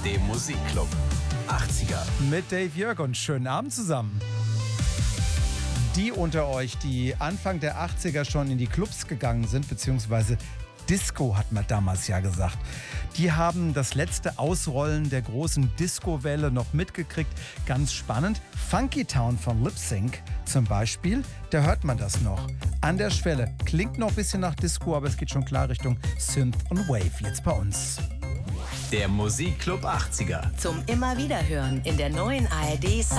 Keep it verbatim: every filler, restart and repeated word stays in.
dem Musikclub achtziger. Mit Dave Jörg und schönen Abend zusammen. Die unter euch, die Anfang der achtziger schon in die Clubs gegangen sind, beziehungsweise Disco hat man damals ja gesagt, die haben das letzte Ausrollen der großen Disco-Welle noch mitgekriegt. Ganz spannend. Funky Town von Lip Sync zum Beispiel, da hört man das noch. An der Schwelle. Klingt noch ein bisschen nach Disco, aber es geht schon klar Richtung Synth und Wave. Jetzt bei uns. Der Musikclub achtziger. Zum immer wieder hören in der neuen A R D